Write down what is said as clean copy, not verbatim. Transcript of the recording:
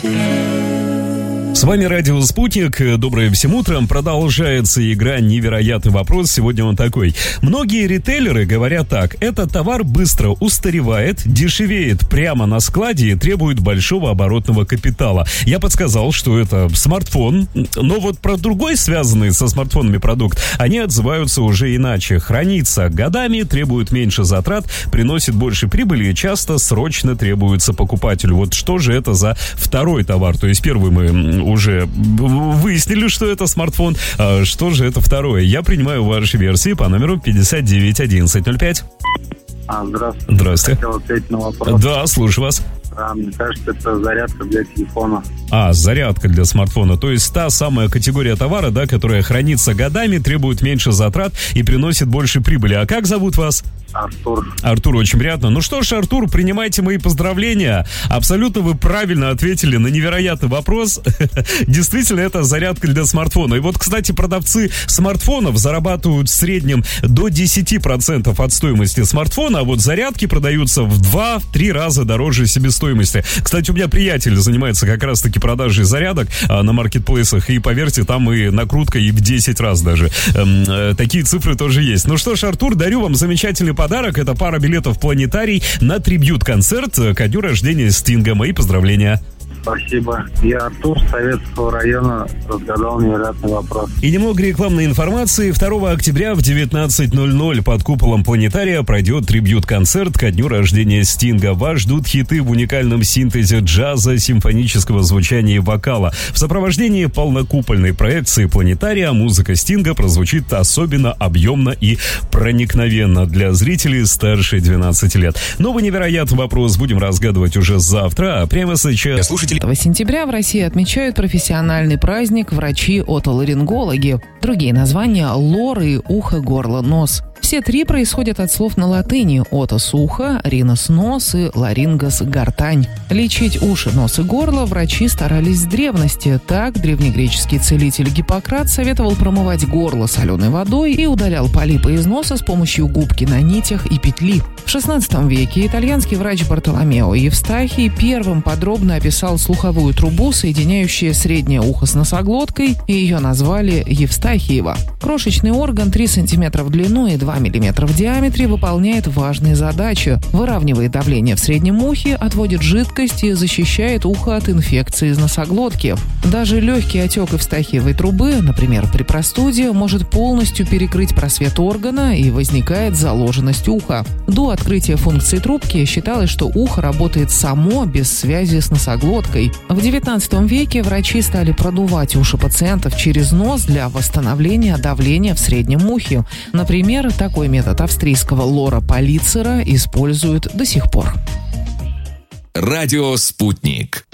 С вами Радио Спутник. Доброе всем утром. Продолжается игра «Невероятный вопрос». Сегодня он такой. Многие ритейлеры говорят так. Этот товар быстро устаревает, дешевеет прямо на складе и требует большого оборотного капитала. Я подсказал, что это смартфон. Но вот про другой, связанный со смартфонами продукт, они отзываются уже иначе. Хранится годами, требует меньше затрат, приносит больше прибыли и часто срочно требуется покупателю. Вот что же это за второй товар? То есть первый мы уже выяснили, что это смартфон. А что же это второе? Я принимаю ваши версии по номеру 591105. Здравствуйте. Здравствуйте. Хотел ответить на вопрос. Да, слушаю вас. Мне кажется, это зарядка для телефона. Зарядка для смартфона. То есть та самая категория товара, да, которая хранится годами, требует меньше затрат и приносит больше прибыли. А как зовут вас? Артур. Артур, очень приятно. Ну что ж, Артур, принимайте мои поздравления. Абсолютно вы правильно ответили на невероятный вопрос. Действительно, это зарядка для смартфона. И вот, кстати, продавцы смартфонов зарабатывают в среднем до 10% от стоимости смартфона, а вот зарядки продаются в 2-3 раза дороже себестоимости. Кстати, у меня приятель занимается как раз-таки продажей зарядок на маркетплейсах, и, поверьте, там и накрутка и в 10 раз даже. Такие цифры тоже есть. Ну что ж, Артур, дарю вам замечательный подарок. Это пара билетов в планетарий на трибьют-концерт ко дню рождения Стинга. Мои поздравления. Спасибо. Я Артур, Советского района, разгадал невероятный вопрос. И немного рекламной информации. 2 октября в 19:00 под куполом планетария пройдет трибьют-концерт ко дню рождения Стинга. Вас ждут хиты в уникальном синтезе джаза, симфонического звучания и вокала. В сопровождении полнокупольной проекции планетария музыка Стинга прозвучит особенно объемно и проникновенно для зрителей старше 12 лет. Новый невероятный вопрос будем разгадывать уже завтра, а прямо сейчас... 5 сентября в России отмечают профессиональный праздник врачи-отоларингологи. Другие названия – лоры, ухо, горло, нос. Все три происходят от слов на латыни: отос – ухо, ринос – нос и ларингос – гортань. Лечить уши, нос и горло врачи старались с древности. Так, древнегреческий целитель Гиппократ советовал промывать горло соленой водой и удалял полипы из носа с помощью губки на нитях и петли. В XVI веке итальянский врач Бартоломео Евстахий первым подробно описал слуховую трубу, соединяющую среднее ухо с носоглоткой, и ее назвали Евстахиева. Крошечный орган 3 см в длину и 2 мм в диаметре выполняет важные задачи. Выравнивает давление в среднем ухе, отводит жидкость и защищает ухо от инфекции из носоглотки. Даже легкий отек евстахиевой трубы, например, при простуде, может полностью перекрыть просвет органа, и возникает заложенность уха. До открытия функции трубки считалось, что ухо работает само, без связи с носоглоткой. В XIX веке врачи стали продувать уши пациентов через нос для восстановления давления в среднем ухе. Например, такой метод австрийского Лора Полицера используют до сих пор. Радио «Спутник».